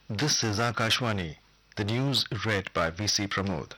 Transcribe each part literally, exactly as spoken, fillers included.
This is Akashwani. The news read by V C Pramod.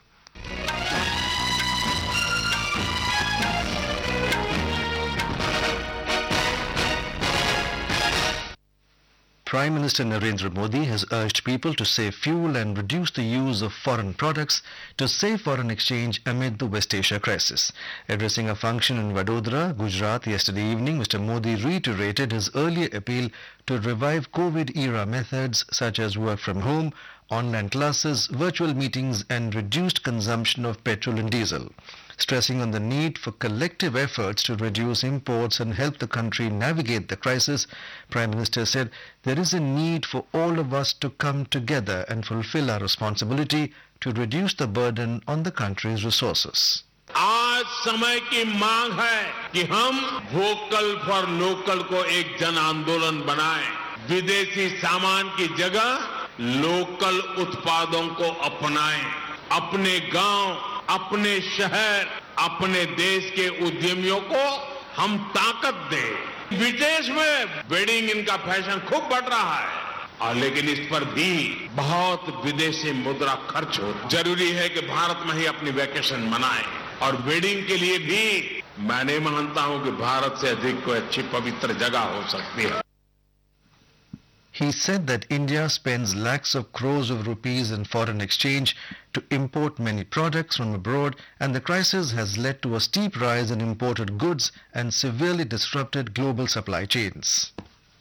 Prime Minister Narendra Modi has urged people to save fuel and reduce the use of foreign products to save foreign exchange amid the West Asia crisis. Addressing a function in Vadodara, Gujarat yesterday evening, Mister Modi reiterated his earlier appeal to revive COVID-era methods such as work from home, online classes, virtual meetings and reduced consumption of petrol and diesel. Stressing on the need for collective efforts to reduce imports and help the country navigate the crisis, Prime Minister said there is a need for all of us to come together and fulfill our responsibility to reduce the burden on the country's resources. आज समय की मांग है कि हम vocal for local को एक जन आंदोलन बनाएं, विदेशी सामान की जगह लोकल उत्पादों को अपनाएं, अपने गांव, अपने शहर, अपने देश के उद्यमियों को हम ताकत दें। विदेश में वेडिंग इनका फैशन खूब बढ़ रहा है और लेकिन इस पर भी बहुत विदेशी मुद्रा खर्च हो। जरूरी है कि भारत में ही अपनी वैकेशन मनाएं और वेडिंग के लिए भी मैं नहीं मानता हूं कि भारत से अधिक कोई अच्छी पवित्र जगह हो सकती है। He said that India spends lakhs of crores of rupees in foreign exchange to import many products from abroad, and the crisis has led to a steep rise in imported goods and severely disrupted global supply chains.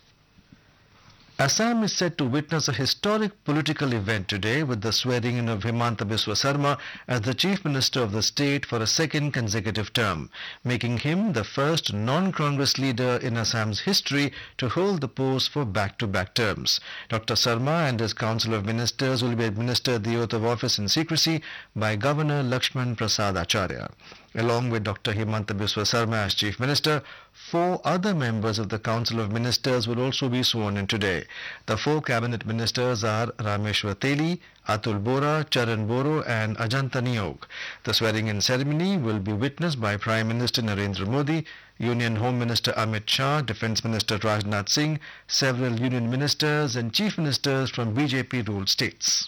Assam is set to witness a historic political event today with the swearing-in of Himanta Biswa Sarma as the Chief Minister of the state for a second consecutive term, making him the first non-Congress leader in Assam's history to hold the post for back-to-back terms. Doctor Sarma and his Council of Ministers will be administered the oath of office in secrecy by Governor Lakshman Prasad Acharya. Along with Doctor Himanta Biswa Sarma as Chief Minister, four other members of the Council of Ministers will also be sworn in today. The four cabinet ministers are Rameshwar Teli, Atul Bora, Charan Boro and Ajanta Niyog. The swearing-in ceremony will be witnessed by Prime Minister Narendra Modi, Union Home Minister Amit Shah, Defence Minister Rajnath Singh, several Union Ministers and Chief Ministers from B J P-ruled states.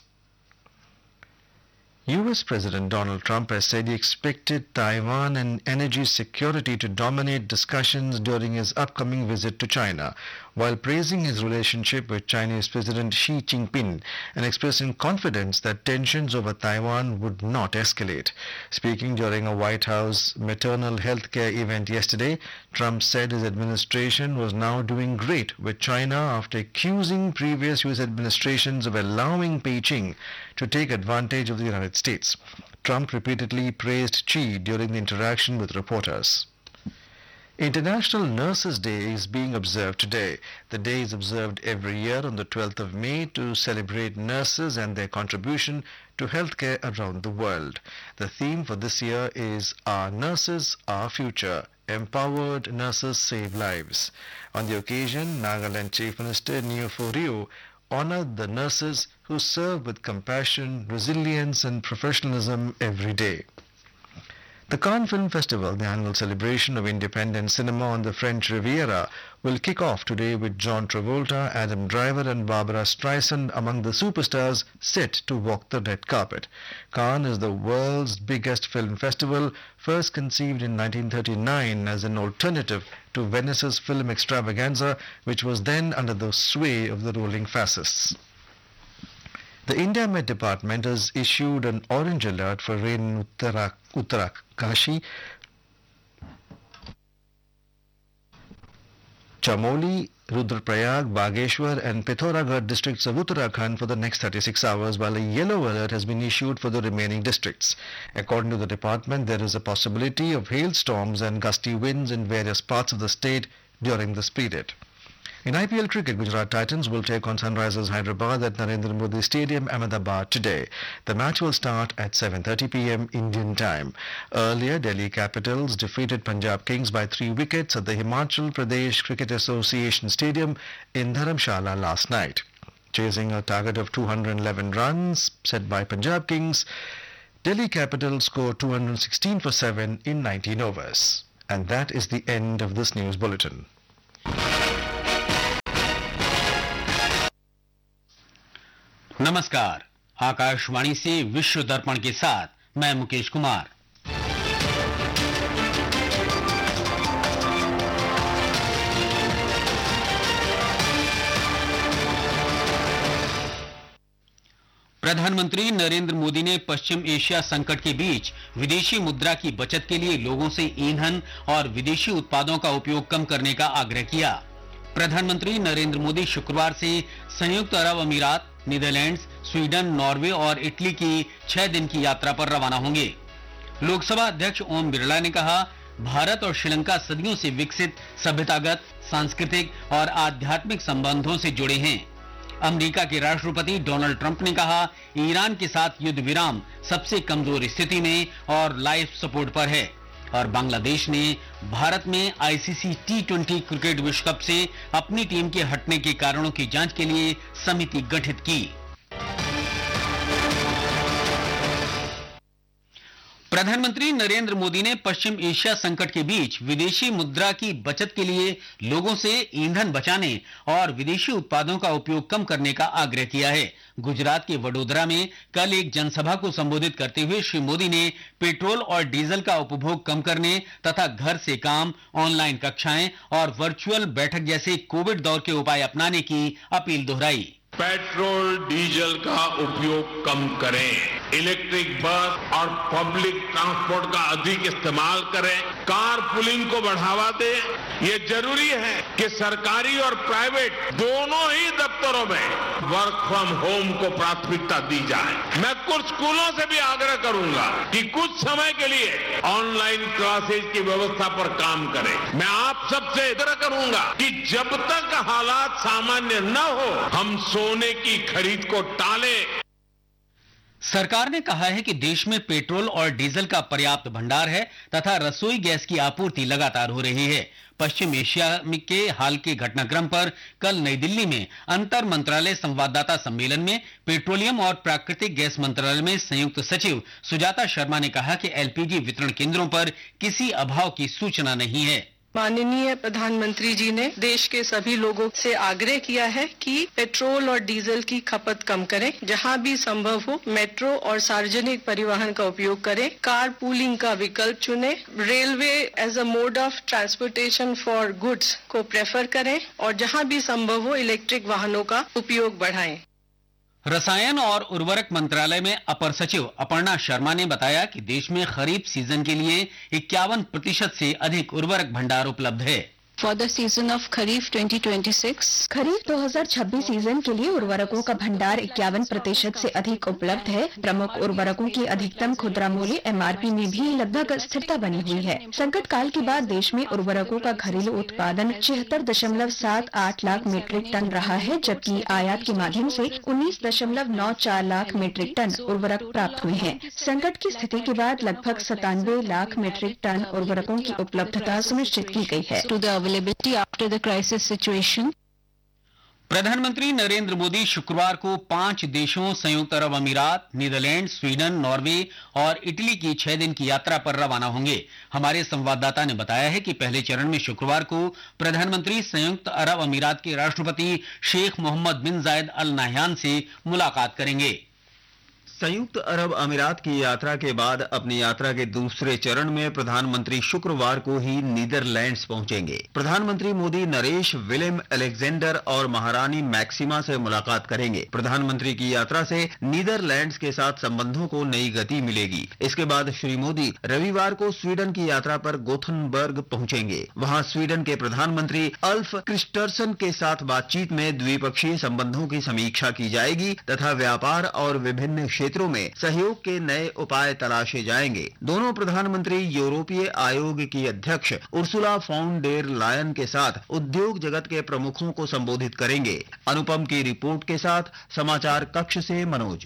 U S President Donald Trump has said he expected Taiwan and energy security to dominate discussions during his upcoming visit to China, while praising his relationship with Chinese President Xi Jinping and expressing confidence that tensions over Taiwan would not escalate. Speaking during a White House maternal health care event yesterday, Trump said his administration was now doing great with China after accusing previous U S administrations of allowing Beijing to take advantage of the United States. Trump repeatedly praised Xi during the interaction with reporters. International Nurses Day is being observed today. The day is observed every year on the twelfth of May to celebrate nurses and their contribution to healthcare around the world. The theme for this year is Our Nurses, Our Future. Empowered Nurses Save Lives. On the occasion, Nagaland Chief Minister Neofor Rio honored the nurses who serve with compassion, resilience and professionalism every day. The Cannes Film Festival, the annual celebration of independent cinema on the French Riviera, will kick off today with John Travolta, Adam Driver and Barbara Streisand among the superstars set to walk the red carpet. Cannes is the world's biggest film festival, first conceived in nineteen thirty-nine as an alternative to Venice's film extravaganza, which was then under the sway of the ruling fascists. The India Met Department has issued an orange alert for rain in Uttarak- Uttarakashti, Chamoli, Rudraprayag, Bageshwar and Pithoragarh districts of Uttarakhand for the next thirty-six hours, while a yellow alert has been issued for the remaining districts. According to the department, there is a possibility of hailstorms and gusty winds in various parts of the state during this period. In I P L cricket, Gujarat Titans will take on Sunrisers Hyderabad at Narendra Modi Stadium, Ahmedabad today. The match will start at seven thirty p m Indian time. Earlier, Delhi Capitals defeated Punjab Kings by three wickets at the Himachal Pradesh Cricket Association Stadium in Dharamshala last night. Chasing a target of two hundred eleven runs set by Punjab Kings, Delhi Capitals scored two hundred sixteen for seven in nineteen overs. And that is the end of this news bulletin. नमस्कार, आकाशवाणी से विश्व दर्पण के साथ मैं मुकेश कुमार। प्रधानमंत्री नरेंद्र मोदी ने पश्चिम Asia संकट के बीच विदेशी मुद्रा की बचत के लिए लोगों से ईंधन और विदेशी उत्पादों का उपयोग कम करने का आग्रह किया। प्रधानमंत्री नरेंद्र मोदी शुक्रवार से संयुक्त अरब अमीरात, नीदरलैंड्स, स्वीडन, नॉर्वे और इटली की छह दिन की यात्रा पर रवाना होंगे। लोकसभा अध्यक्ष ओम बिरला ने कहा, भारत और श्रीलंका सदियों से विकसित सभ्यतागत, सांस्कृतिक और आध्यात्मिक संबंधों से जुड़े हैं। अमेरिका के राष्ट्रपति डोनाल्ड ट्रंप ने कहा, ईरान के साथ युद्ध विराम सबसे कमजोर स्थिति में और लाइफ सपोर्ट पर है। और बांग्लादेश ने भारत में आईसीसी टी ट्वेंटी क्रिकेट विश्व कप से अपनी टीम के हटने के कारणों की जांच के लिए समिति गठित की। प्रधानमंत्री नरेंद्र मोदी ने पश्चिम एशिया संकट के बीच विदेशी मुद्रा की बचत के लिए लोगों से ईंधन बचाने और विदेशी उत्पादों का उपयोग कम करने का आग्रह किया है। गुजरात के वडोदरा में कल एक जनसभा को संबोधित करते हुए श्री मोदी ने पेट्रोल और डीजल का उपभोग कम करने तथा घर से काम, ऑनलाइन कक्षाएं और वर्चुअल बैठक जैसे कोविड दौर के उपाय अपनाने की अपील दोहराई। पेट्रोल डीजल का उपयोग कम करें, इलेक्ट्रिक बस और पब्लिक ट्रांसपोर्ट का अधिक इस्तेमाल करें, कार पुलिंग को बढ़ावा दें। ये जरूरी है कि सरकारी और प्राइवेट दोनों ही दफ्तरों में वर्क फ्रॉम होम को प्राथमिकता दी जाए। मैं कुछ स्कूलों से भी आग्रह करूंगा कि कुछ समय के लिए ऑनलाइन क्लासेज की व्यवस्था पर काम करें। मैं आप सबसे आग्रह करूंगा कि जब तक हालात सामान्य न हो, हम सोने की खरीद को टालें। सरकार ने कहा है कि देश में पेट्रोल और डीजल का पर्याप्त भंडार है तथा रसोई गैस की आपूर्ति लगातार हो रही है। पश्चिम एशिया के हाल के घटनाक्रम पर कल नई दिल्ली में अंतर मंत्रालय संवाददाता सम्मेलन में पेट्रोलियम और प्राकृतिक गैस मंत्रालय में संयुक्त सचिव सुजाता शर्मा ने कहा कि एलपीजी वितरण केंद्रों पर किसी अभाव की सूचना नहीं है। माननीय प्रधानमंत्री जी ने देश के सभी लोगों से आग्रह किया है कि पेट्रोल और डीजल की खपत कम करें, जहां भी संभव हो मेट्रो और सार्वजनिक परिवहन का उपयोग करें, कार पूलिंग का विकल्प चुनें, railway as a mode of transportation for goods को प्रेफर करें और जहां भी संभव हो इलेक्ट्रिक वाहनों का उपयोग बढ़ाएं। रसायन और उर्वरक मंत्रालय में अपर सचिव अपर्णा शर्मा ने बताया कि देश में खरीफ सीजन के लिए इक्यावन प्रतिशत से अधिक उर्वरक भंडार उपलब्ध है। For the season of kharif twenty twenty six खरीफ दो हज़ार छब्बीस सीजन के लिए उर्वरकों का भंडार इक्यावन प्रतिशत से अधिक उपलब्ध है। प्रमुख उर्वरकों की अधिकतम खुदरा मूल्य एमआरपी में भी लगभग स्थिरता बनी हुई है। संकट काल के बाद देश में उर्वरकों का घरेलू उत्पादन छिहत्तर दशमलव सात आठ लाख मीट्रिक टन रहा है, जबकि आयात के माध्यम से उन्नीस दशमलव नौ चार लाख मीट्रिक टन उर्वरक प्राप्त हुए हैं। संकट की स्थिति के बाद लगभग सतानवे लाख मीट्रिक टन उर्वरकों की उपलब्धता सुनिश्चित की गई है। availability after the crisis situation. प्रधानमंत्री नरेंद्र मोदी शुक्रवार को पांच देशों संयुक्त अरब अमीरात, नीदरलैंड, स्वीडन, नॉर्वे और इटली की छह दिन की यात्रा पर रवाना होंगे। हमारे संवाददाता ने बताया है कि पहले चरण में शुक्रवार को प्रधानमंत्री संयुक्त अरब अमीरात के राष्ट्रपति शेख मोहम्मद बिन जायद अल नाह्यान से मुलाकात करेंगे। संयुक्त अरब अमीरात की यात्रा के बाद अपनी यात्रा के दूसरे चरण में प्रधानमंत्री शुक्रवार को ही नीदरलैंड्स पहुंचेंगे। प्रधानमंत्री मोदी नरेश विलियम अलेक्जेंडर और महारानी मैक्सिमा से मुलाकात करेंगे। प्रधानमंत्री की यात्रा से नीदरलैंड्स के साथ संबंधों को नई गति मिलेगी। इसके बाद श्री मोदी रविवार को स्वीडन की यात्रा पर गोथनबर्ग पहुंचेंगे। वहां स्वीडन के प्रधानमंत्री अल्फ क्रिस्टर्सन के साथ बातचीत में द्विपक्षीय संबंधों की समीक्षा की जाएगी तथा व्यापार और विभिन्न क्षेत्रों में सहयोग के नए उपाय तलाशे जाएंगे। दोनों प्रधानमंत्री यूरोपीय आयोग की अध्यक्ष उर्सुला फॉन डेर लायन के साथ उद्योग जगत के प्रमुखों को संबोधित करेंगे। अनुपम की रिपोर्ट के साथ समाचार कक्ष से मनोज।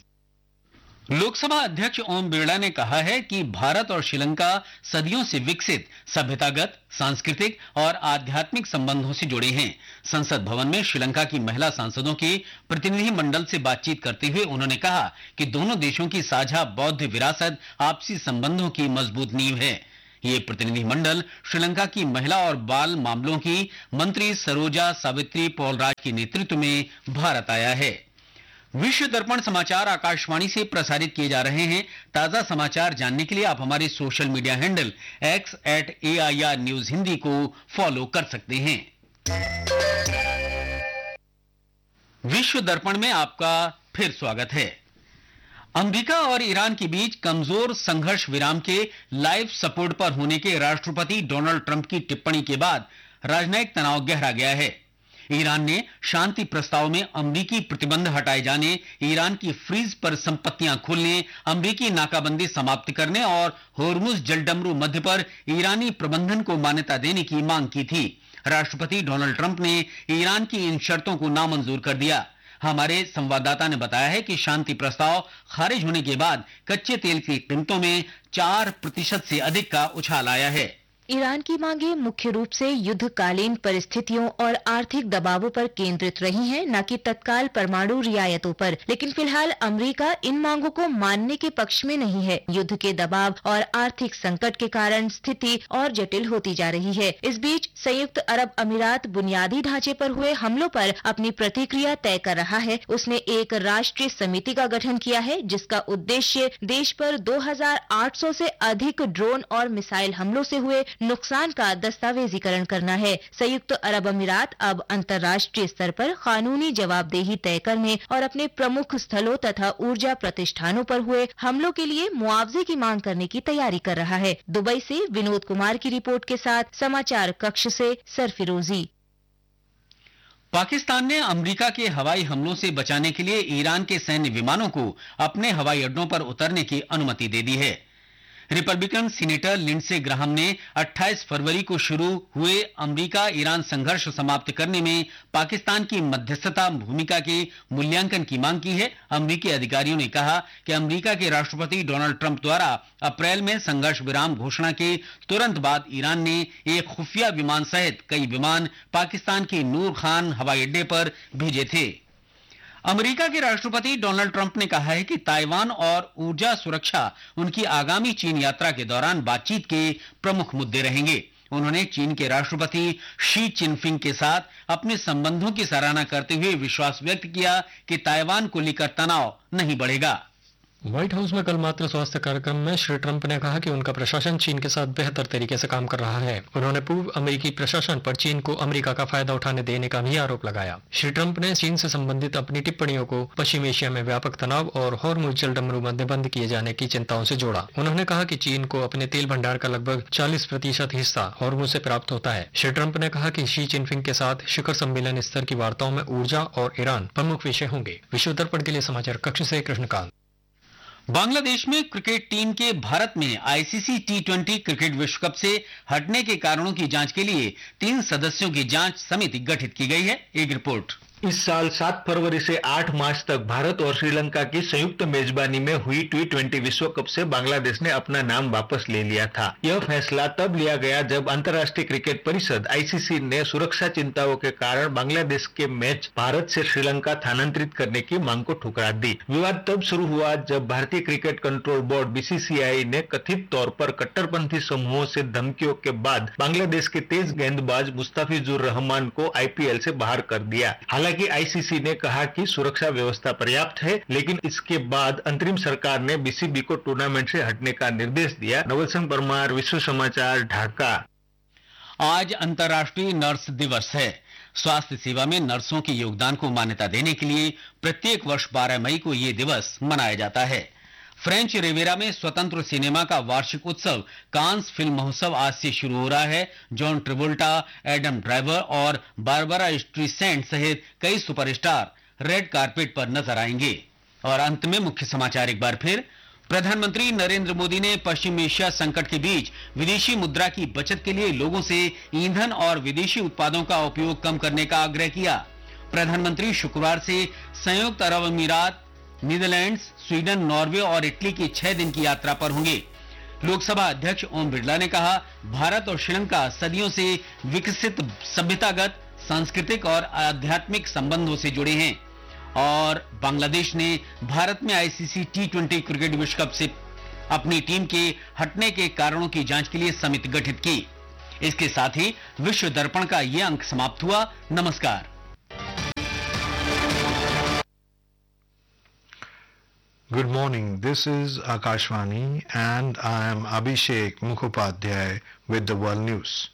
लोकसभा अध्यक्ष ओम बिरला ने कहा है कि भारत और श्रीलंका सदियों से विकसित सभ्यतागत, सांस्कृतिक और आध्यात्मिक संबंधों से जुड़े हैं। संसद भवन में श्रीलंका की महिला सांसदों के प्रतिनिधि मंडल से बातचीत करते हुए उन्होंने कहा कि दोनों देशों की साझा बौद्ध विरासत आपसी संबंधों की मजबूत नींव है। ये प्रतिनिधि मंडल श्रीलंका की महिला और बाल मामलों की मंत्री सरोजा सावित्री पौलराज के नेतृत्व में भारत आया है। विश्व दर्पण समाचार आकाशवाणी से प्रसारित किए जा रहे हैं। ताजा समाचार जानने के लिए आप हमारे social media handle x eight A I R news Hindi को फॉलो कर सकते हैं। विश्व दर्पण में आपका फिर स्वागत है। अमेरिका और ईरान के बीच कमजोर संघर्ष विराम के लाइफ सपोर्ट पर होने के राष्ट्रपति डोनाल्ड ट्रंप की टिप्पणी के बाद राजनयिक तनाव गहरा गया है। ईरान ने शांति प्रस्ताव में अमेरिकी प्रतिबंध हटाए जाने, ईरान की फ्रीज पर संपत्तियां खोलने, अमेरिकी नाकाबंदी समाप्त करने और होर्मुज जलडमरू मध्य पर ईरानी प्रबंधन को मान्यता देने की मांग की थी। राष्ट्रपति डोनाल्ड ट्रंप ने ईरान की इन शर्तों को नामंजूर कर दिया। हमारे संवाददाता ने बताया है कि शांति प्रस्ताव खारिज होने के बाद कच्चे तेल की कीमतों में चार प्रतिशत से अधिक का उछाल आया है। ईरान की मांगें मुख्य रूप से युद्धकालीन परिस्थितियों और आर्थिक दबावों पर केंद्रित रही हैं, न कि तत्काल परमाणु रियायतों पर। लेकिन फिलहाल अमेरिका इन मांगों को मानने के पक्ष में नहीं है। युद्ध के दबाव और आर्थिक संकट के कारण स्थिति और जटिल होती जा रही है। इस बीच संयुक्त अरब अमीरात बुनियादी ढांचे पर हुए हमलों पर अपनी प्रतिक्रिया तय कर रहा है। उसने एक राष्ट्रीय समिति का गठन किया है, जिसका उद्देश्य देश पर दो हजार आठ सौ से अधिक ड्रोन और मिसाइल हमलों से हुए नुकसान का दस्तावेजीकरण करना है। संयुक्त अरब अमीरात अब अंतर्राष्ट्रीय स्तर पर कानूनी जवाबदेही तय करने और अपने प्रमुख स्थलों तथा ऊर्जा प्रतिष्ठानों पर हुए हमलों के लिए मुआवजे की मांग करने की तैयारी कर रहा है। दुबई से विनोद कुमार की रिपोर्ट के साथ समाचार कक्ष से सरफिरोजी। पाकिस्तान ने अमेरिका के हवाई हमलों से बचाने के लिए ईरान के सैन्य विमानों को अपने हवाई अड्डों पर उतरने की अनुमति दे दी है। रिपब्लिकन सीनेटर लिंडसे ग्राहम ने अट्ठाईस फरवरी को शुरू हुए अमेरिका ईरान संघर्ष समाप्त करने में पाकिस्तान की मध्यस्थता भूमिका के मूल्यांकन की मांग की है। अमेरिकी अधिकारियों ने कहा कि अमेरिका के राष्ट्रपति डोनाल्ड ट्रंप द्वारा अप्रैल में संघर्ष विराम घोषणा के तुरंत बाद ईरान ने एक खुफिया विमान सहित कई विमान पाकिस्तान के नूर खान हवाई अड्डे पर भेजे थे। अमेरिका के राष्ट्रपति डोनाल्ड ट्रंप ने कहा है कि ताइवान और ऊर्जा सुरक्षा उनकी आगामी चीन यात्रा के दौरान बातचीत के प्रमुख मुद्दे रहेंगे। उन्होंने चीन के राष्ट्रपति शी चिनफिंग के साथ अपने संबंधों की सराहना करते हुए विश्वास व्यक्त किया कि ताइवान को लेकर तनाव नहीं बढ़ेगा। व्हाइट हाउस में कल मात्र स्वास्थ्य कार्यक्रम में श्री ट्रंप ने कहा कि उनका प्रशासन चीन के साथ बेहतर तरीके से काम कर रहा है। उन्होंने पूर्व अमेरिकी प्रशासन पर चीन को अमेरिका का फायदा उठाने देने का भी आरोप लगाया। श्री ट्रंप ने चीन से संबंधित अपनी टिप्पणियों को पश्चिम एशिया में व्यापक तनाव और होर्मुज जलडमरू मध्य बंद किए जाने की चिंताओं से जोड़ा। उन्होंने कहा कि चीन को अपने तेल भंडार का लगभग चालीस प्रतिशत हिस्सा होर्मुज से प्राप्त होता है। श्री ट्रंप ने कहा कि शी चिनफिंग के साथ शिखर सम्मेलन स्तर की वार्ताओं में ऊर्जा और ईरान प्रमुख विषय होंगे। विश्व दर्पण के लिए समाचार कक्ष से कृष्णकांत। बांग्लादेश में क्रिकेट टीम के भारत में आईसीसी टी ट्वेंटी क्रिकेट विश्व कप से हटने के कारणों की जांच के लिए तीन सदस्यों की जांच समिति गठित की गई है। एक रिपोर्ट। इस साल सात फरवरी से आठ मार्च तक भारत और श्रीलंका की संयुक्त मेजबानी में हुई टी ट्वेंटी विश्व कप से बांग्लादेश ने अपना नाम वापस ले लिया था। यह फैसला तब लिया गया जब अंतर्राष्ट्रीय क्रिकेट परिषद आईसीसी ने सुरक्षा चिंताओं के कारण बांग्लादेश के मैच भारत से श्रीलंका स्थानांतरित करने की मांग को ठुकरा दी। विवाद तब शुरू हुआ जब भारतीय क्रिकेट कंट्रोल बोर्ड बीसीसीआई ने कथित तौर पर कट्टरपंथी समूहों से धमकियों के बाद बांग्लादेश के तेज गेंदबाज मुस्ताफिजुर रहमान को आईपीएल से बाहर कर दिया। हालांकि आईसीसी ने कहा कि सुरक्षा व्यवस्था पर्याप्त है, लेकिन इसके बाद अंतरिम सरकार ने बीसीबी को टूर्नामेंट से हटने का निर्देश दिया। नवल सिंह परमार, विश्व समाचार, ढाका। आज अंतर्राष्ट्रीय नर्स दिवस है। स्वास्थ्य सेवा में नर्सों के योगदान को मान्यता देने के लिए प्रत्येक वर्ष बारह मई को यह दिवस मनाया जाता है। फ्रेंच रिवेरा में स्वतंत्र सिनेमा का वार्षिक उत्सव कांस फिल्म महोत्सव आज से शुरू हो रहा है। जॉन ट्रेवोल्टा, एडम ड्राइवर और बारबरा स्ट्रीसेंट सहित कई सुपरस्टार रेड कारपेट पर नजर आएंगे। और अंत में मुख्य समाचार एक बार फिर। प्रधानमंत्री नरेंद्र मोदी ने पश्चिम एशिया संकट के बीच विदेशी मुद्रा की बचत के लिए लोगों से ईंधन और विदेशी उत्पादों का उपयोग कम करने का आग्रह किया। प्रधानमंत्री शुक्रवार से संयुक्त अरब अमीरात, नीदरलैंड्स, स्वीडन, नॉर्वे और इटली की छह दिन की यात्रा पर होंगे। लोकसभा अध्यक्ष ओम बिरला ने कहा, भारत और श्रीलंका सदियों से विकसित सभ्यतागत, सांस्कृतिक और आध्यात्मिक संबंधों से जुड़े हैं। और बांग्लादेश ने भारत में आईसीसी टी ट्वेंटी क्रिकेट विश्व कप से अपनी टीम के हटने के कारणों की जांच के लिए समिति गठित की। इसके साथ ही विश्व दर्पण का यह अंक समाप्त हुआ। नमस्कार। Good morning. This is Akashvani and I am Abhishek Mukhopadhyay with the World News.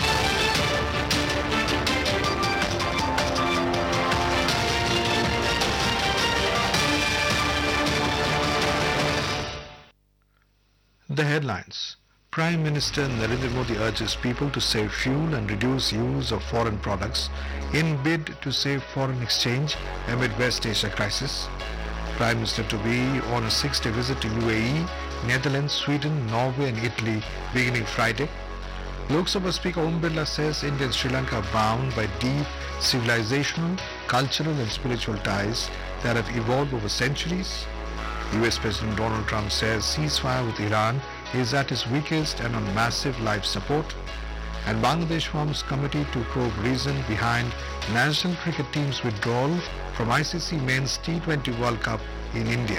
The headlines. Prime Minister Narendra Modi urges people to save fuel and reduce use of foreign products in bid to save foreign exchange amid West Asia crisis. Prime Minister to be on a six-day visit to U A E, Netherlands, Sweden, Norway and Italy beginning Friday. Lok Sabha Speaker Om Birla says India and Sri Lanka are bound by deep civilizational, cultural and spiritual ties that have evolved over centuries. U S President Donald Trump says ceasefire with Iran is at its weakest and on massive life support. And Bangladesh forms committee to probe reason behind national cricket team's withdrawal from I C C Men's T twenty World Cup in India.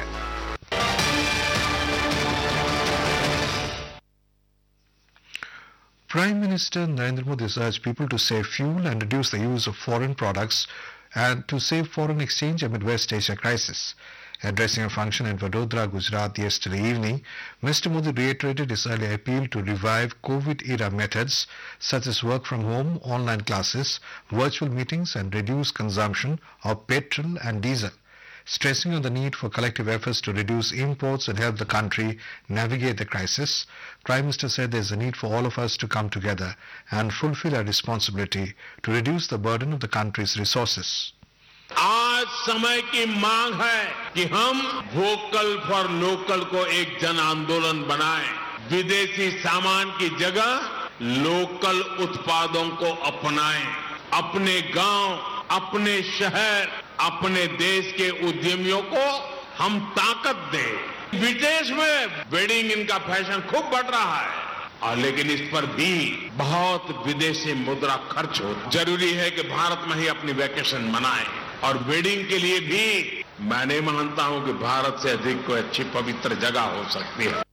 Prime Minister Narendra Modi has urged people to save fuel and reduce the use of foreign products and to save foreign exchange amid West Asia crisis. Addressing a function in Vadodara, Gujarat yesterday evening, Mister Modi reiterated his earlier appeal to revive COVID-era methods such as work from home, online classes, virtual meetings and reduce consumption of petrol and diesel. Stressing on the need for collective efforts to reduce imports and help the country navigate the crisis, Prime Minister said there is a need for all of us to come together and fulfill our responsibility to reduce the burden of the country's resources. आज समय की मांग है कि हम vocal for local को एक जन आंदोलन बनाएं, विदेशी सामान की जगह लोकल उत्पादों को अपनाएं, अपने गांव, अपने शहर, अपने देश के उद्यमियों को हम ताकत दें। विदेश में वेडिंग इनका फैशन खूब बढ़ रहा है और लेकिन इस पर भी बहुत विदेशी मुद्रा खर्च हो। जरूरी है कि भारत में ही अपनी वैकेशन मनाएं और वेडिंग के लिए भी मैं नहीं मानता हूं कि भारत से अधिक कोई अच्छी पवित्र जगह हो सकती है।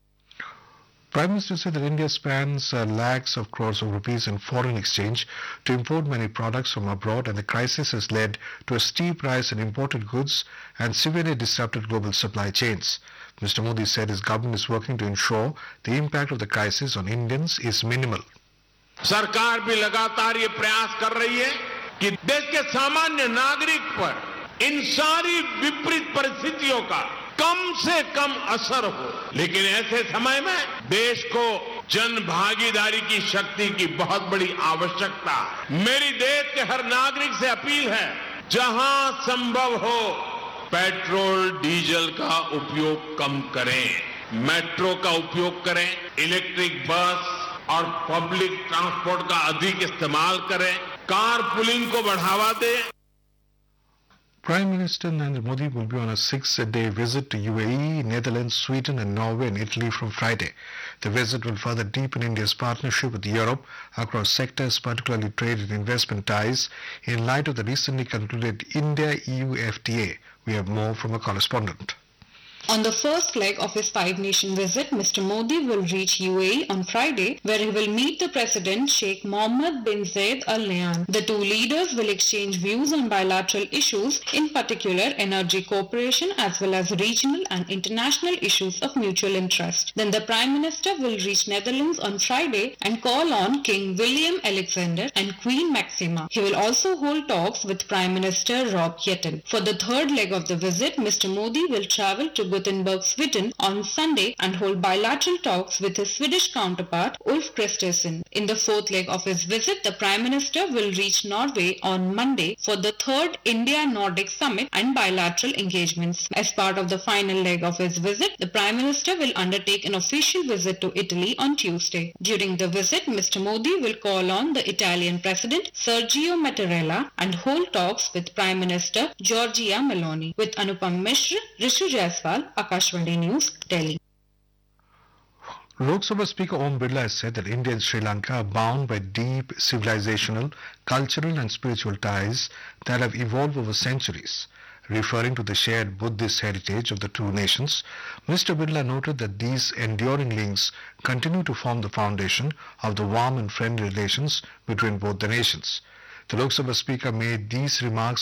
Prime Minister said that India spends uh, lakhs of crores of rupees in foreign exchange to import many products from abroad, and the crisis has led to a steep rise in imported goods and severely disrupted global supply chains. Mister Modi said his government is working to ensure the impact of the crisis on Indians is minimal. सरकार भी लगातार ये प्रयास कर रही है कि देश के सामान्य नागरिक पर इन सारी विपरीत परिस्थितियों का कम से कम असर हो, लेकिन ऐसे समय में देश को जन भागीदारी की शक्ति की बहुत बड़ी आवश्यकता है। मेरी देश के हर नागरिक से अपील है, जहां संभव हो पेट्रोल डीजल का उपयोग कम करें, मेट्रो का उपयोग करें, इलेक्ट्रिक बस और पब्लिक ट्रांसपोर्ट का अधिक इस्तेमाल करें, कार पुलिंग को बढ़ावा दें। Prime Minister Narendra Modi will be on a six-day visit to U A E, Netherlands, Sweden and Norway and Italy from Friday. The visit will further deepen India's partnership with Europe across sectors, particularly trade and investment ties, in light of the recently concluded India-E U F T A. We have more from a correspondent. On the first leg of his five-nation visit, Mister Modi will reach U A E on Friday, where he will meet the President Sheikh Mohammed bin Zayed Al Nahyan. The two leaders will exchange views on bilateral issues, in particular energy cooperation as well as regional and international issues of mutual interest. Then the Prime Minister will reach Netherlands on Friday and call on King William Alexander and Queen Maxima. He will also hold talks with Prime Minister Rob Jetten. For the third leg of the visit, Mister Modi will travel to Gothenburg, Sweden on Sunday and hold bilateral talks with his Swedish counterpart Ulf Kristersson. In the fourth leg of his visit, the Prime Minister will reach Norway on Monday for the third India-Nordic Summit and bilateral engagements. As part of the final leg of his visit, the Prime Minister will undertake an official visit to Italy on Tuesday. During the visit, Mister Modi will call on the Italian President Sergio Mattarella and hold talks with Prime Minister Giorgia Meloni. With Anupam Mishra, Rishu Jaiswal, Akashvani News, Delhi. Lok Sabha Speaker Om Birla has said that India and Sri Lanka are bound by deep civilizational, cultural and spiritual ties that have evolved over centuries. Referring to the shared Buddhist heritage of the two nations, Mister Birla noted that these enduring links continue to form the foundation of the warm and friendly relations between both the nations. The Lok Sabha Speaker made these remarks